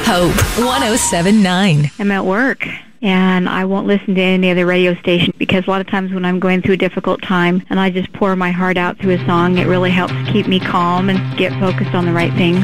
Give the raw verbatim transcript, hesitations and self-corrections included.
Hope one oh seven point nine. I'm at work, and I won't listen to any other radio station because a lot of times when I'm going through a difficult time and I just pour my heart out through a song, it really helps keep me calm and get focused on the right things.